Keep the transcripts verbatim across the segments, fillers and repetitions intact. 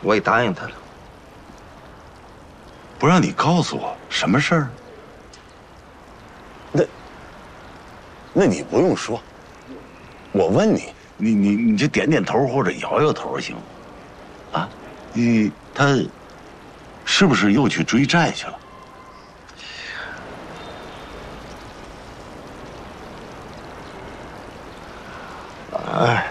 我也答应他了。 不让你告诉我什么事儿？ 那，那你不用说。我问你， 你你你就点点头或者摇摇头行吗？啊，你他是不是又去追债去了？ 哎，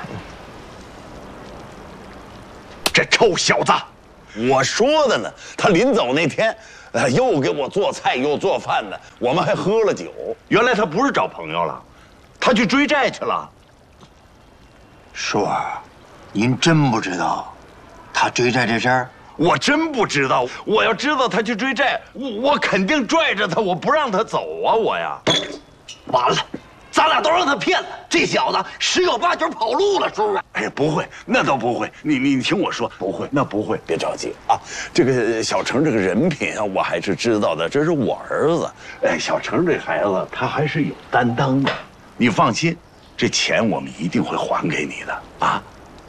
这臭小子！ 我说的呢。他临走那天，呃，又给我做菜又做饭的，我们还喝了酒。 原来他不是找朋友了，他去追债去了。 叔儿，您真不知道他追债这事儿？ 我真不知道，我要知道他去追债，我我肯定拽着他，我不让他走啊！我呀， 完了，咱俩都让他骗了，这小子十有八九跑路了，叔啊！ 哎，不会，那倒不会。你你你听我说，不会，那不会。 别着急啊，这个小程这个人品啊，我还是知道的，这是我儿子。 哎，小程这孩子他还是有担当的，你放心，这钱我们一定会还给你的啊。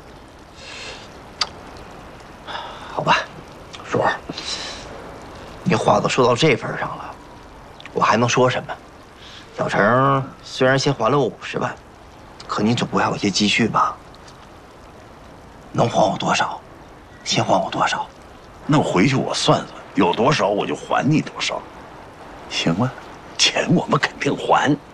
好吧，叔儿，你话都说到这份上了，我还能说什么？小程虽然先还了我五十万，可你总归还有些积蓄吧？能还我多少，先还我多少。 那我回去我算算，有多少我就还你多少，行吗？钱我们肯定还。